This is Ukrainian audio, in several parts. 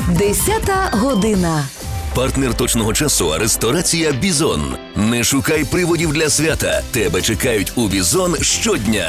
10 година. Партнер точного часу – ресторація «Бізон». Не шукай приводів для свята. Тебе чекають у «Бізон» щодня.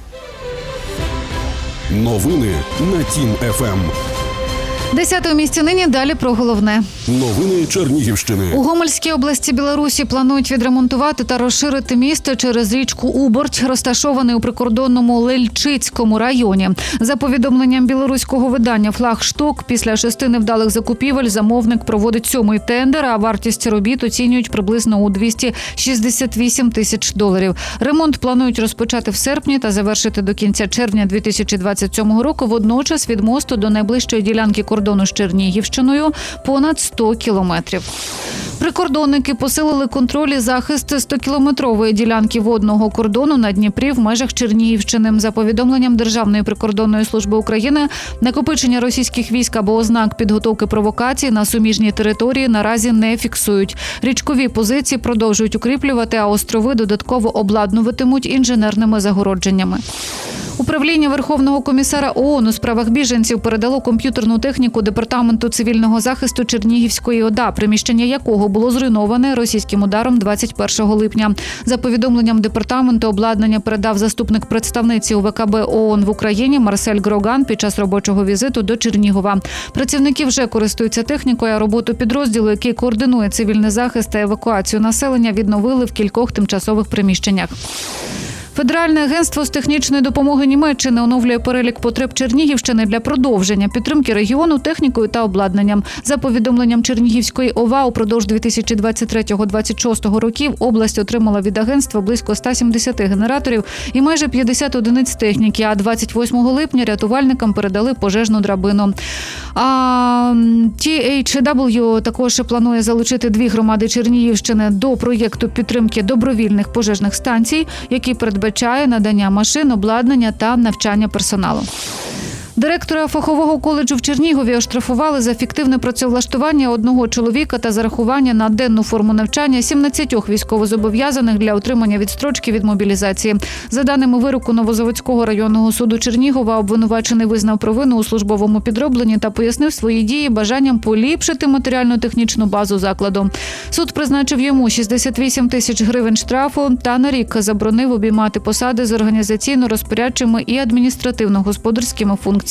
Новини на Тім-ФМ. 10-те місце нині, далі про головне. Новини Чернігівщини. У Гомельській області Білорусі планують відремонтувати та розширити місто через річку Уборч, розташований у прикордонному Лельчицькому районі. За повідомленням білоруського видання «Флагшток», після 6 невдалих закупівель замовник проводить 7-й тендер, а вартість робіт оцінюють приблизно у $268 тисяч. Ремонт планують розпочати в серпні та завершити до кінця червня 2027 року. Водночас від мосту до найближчої ділянки кордону з Чернігівщиною понад 100 кілометрів. Прикордонники посилили контроль і захист 100-кілометрової ділянки водного кордону на Дніпрі в межах Чернігівщини. За повідомленням Державної прикордонної служби України, накопичення російських військ або ознак підготовки провокацій на суміжній території наразі не фіксують. Річкові позиції продовжують укріплювати, а острови додатково обладнуватимуть інженерними загородженнями. Управління Верховного комісара ООН у справах біженців передало комп'ютерну техніку Департаменту цивільного захисту Чернігівської ОДА, приміщення якого було зруйноване російським ударом 21 липня. За повідомленням департаменту, обладнання передав заступник представниці УВКБ ООН в Україні Марсель Гроган під час робочого візиту до Чернігова. Працівники вже користуються технікою, а роботу підрозділу, який координує цивільний захист та евакуацію населення, відновили в кількох тимчасових приміщеннях. Федеральне агентство з технічної допомоги Німеччини оновлює перелік потреб Чернігівщини для продовження підтримки регіону технікою та обладнанням. За повідомленням Чернігівської ОВА, упродовж 2023-2026 років область отримала від агентства близько 170 генераторів і майже 50 одиниць техніки, а 28 липня рятувальникам передали пожежну драбину. THW також планує залучити 2 громади Чернігівщини до проєкту підтримки добровільних пожежних станцій, який передбачає надання машин, обладнання та навчання персоналу. Директора фахового коледжу в Чернігові оштрафували за фіктивне працевлаштування одного чоловіка та зарахування на денну форму навчання 17 військовозобов'язаних для отримання відстрочки від мобілізації. За даними вироку Новозаводського районного суду Чернігова, обвинувачений визнав провину у службовому підробленні та пояснив свої дії бажанням поліпшити матеріально-технічну базу закладу. Суд призначив йому 68 тисяч гривень штрафу та на рік заборонив обіймати посади з організаційно-розпорядчими і адміністративно-господарськими функціями.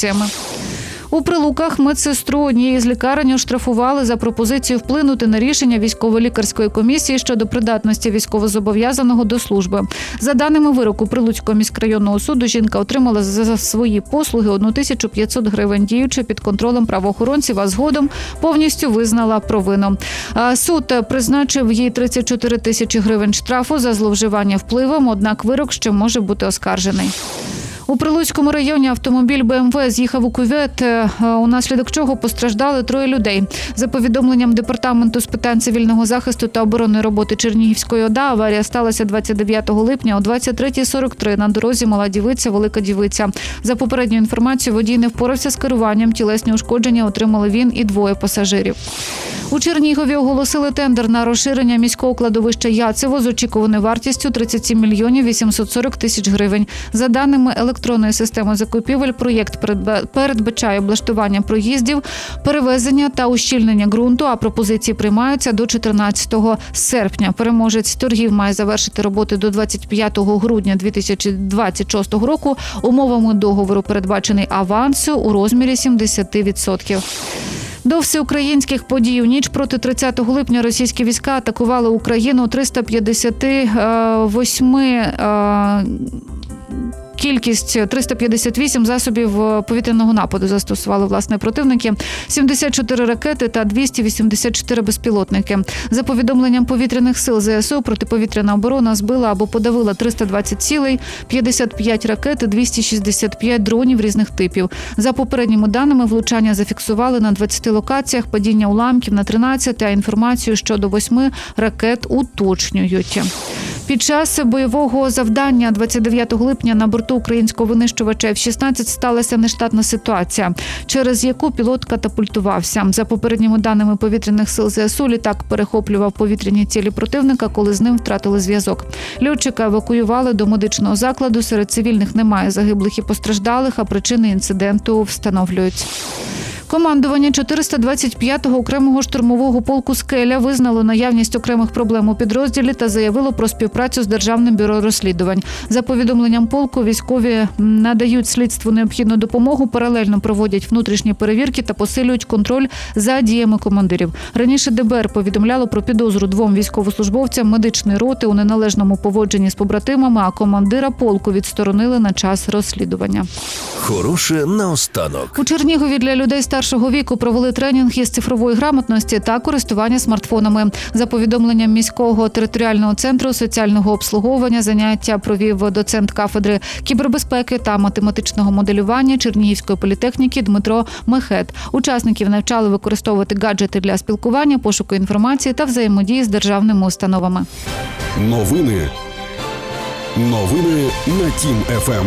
У Прилуках медсестру однієї з лікарень оштрафували за пропозицію вплинути на рішення військово-лікарської комісії щодо придатності військовозобов'язаного до служби. За даними вироку Прилуцького міськрайонного суду, жінка отримала за свої послуги 1500 гривень, діючи під контролем правоохоронців, а згодом повністю визнала провину. Суд призначив їй 34 тисячі гривень штрафу за зловживання впливом, однак вирок ще може бути оскаржений. У Прилуцькому районі автомобіль БМВ з'їхав у кювет, унаслідок чого постраждали 3 людей. За повідомленням Департаменту з питань цивільного захисту та оборонної роботи Чернігівської ОДА, аварія сталася 29 липня о 23:43 на дорозі Мала Дівиця – Велика Дівиця. За попередньою інформацією, водій не впорався з керуванням, тілесні ушкодження отримали він і 2 пасажирів. У Чернігові оголосили тендер на розширення міського кладовища Яцево з очікуваною вартістю 37 мільйонів 840 тисяч гривень. За даними електронної системи закупівель, проєкт передбачає облаштування проїздів, перевезення та ущільнення ґрунту, а пропозиції приймаються до 14 серпня. Переможець торгів має завершити роботи до 25 грудня 2026 року. Умовами договору передбачений аванс у розмірі 70%. До всеукраїнських подій. У ніч проти 30 липня російські війська атакували Україну 358 засобів повітряного нападу застосували, власне, противники, 74 ракети та 284 безпілотники. За повідомленням повітряних сил ЗСУ, протиповітряна оборона збила або подавила 320 цілей, 55 ракет, 265 дронів різних типів. За попередніми даними, влучання зафіксували на 20 локаціях, падіння уламків на 13, а інформацію щодо 8 ракет уточнюють. Під час бойового завдання 29 липня на борту українського винищувача F-16 сталася нештатна ситуація, через яку пілот катапультувався. За попередніми даними повітряних сил ЗСУ, літак перехоплював повітряні цілі противника, коли з ним втратили зв'язок. Льотчика евакуювали до медичного закладу. Серед цивільних немає загиблих і постраждалих, а причини інциденту встановлюють. Командування 425-го окремого штурмового полку «Скеля» визнало наявність окремих проблем у підрозділі та заявило про співпрацю з Державним бюро розслідувань. За повідомленням полку, військові надають слідству необхідну допомогу, паралельно проводять внутрішні перевірки та посилюють контроль за діями командирів. Раніше ДБР повідомляло про підозру 2 військовослужбовцям медичної роти у неналежному поводженні з побратимами, а командира полку відсторонили на час розслідування. Хороше наостанок. У Чернігові для людей старшого віку провели тренінг із цифрової грамотності та користування смартфонами. За повідомленням міського територіального центру соціального обслуговування, заняття провів доцент кафедри кібербезпеки та математичного моделювання Чернігівської політехніки Дмитро Мехет. Учасників навчали використовувати гаджети для спілкування, пошуку інформації та взаємодії з державними установами. Новини на Тім ФМ.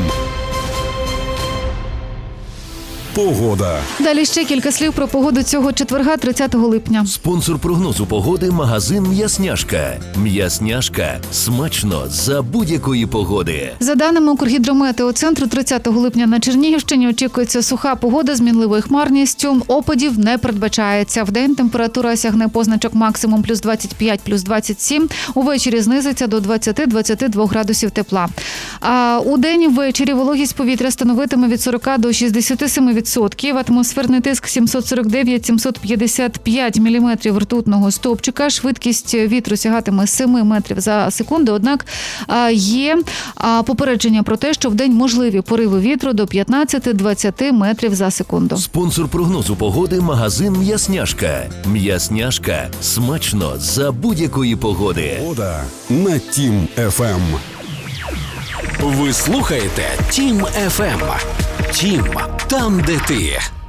Погода. Далі ще кілька слів про погоду цього четверга, 30 липня. Спонсор прогнозу погоди – магазин «М'ясняшка». «М'ясняшка» – смачно за будь-якої погоди. За даними Укргідрометеоцентру, 30 липня на Чернігівщині очікується суха погода з мінливою хмарністю. Опадів не передбачається. Вдень температура сягне позначок максимум плюс 25, плюс 27. Увечері знизиться до 20-22 градусів тепла. А у день і ввечері вологість повітря становитиме від 40 до 67%. Атмосферний тиск 749-755 міліметрів ртутного стовпчика. Швидкість вітру сягатиме 7 метрів за секунду. Однак є попередження про те, що вдень можливі пориви вітру до 15-20 метрів за секунду. Спонсор прогнозу погоди – магазин «М'ясняшка». «М'ясняшка» – смачно за будь-якої погоди. Погода на Тім ФМ. Ви слухаєте Тім ФМ. Тім, там, де ти.